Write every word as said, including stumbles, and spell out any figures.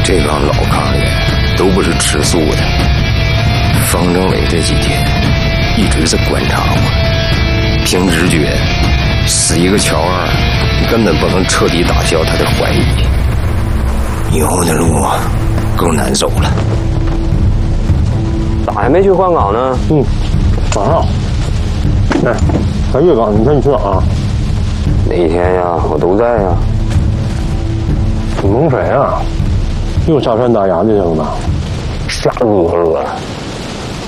这帮老炕里都不是吃素的。方政委这几天一直在观察我，凭直觉，死一个乔二根本不能彻底打消他的怀疑。以后的路更难走了。 咋还没去换岗呢？ 嗯，马上。哎，咱岳岗，你说你去哪儿？ 哪天呀？我都在呀。 你蒙谁啊？又下山打牙去去了吧？ 吓死我了！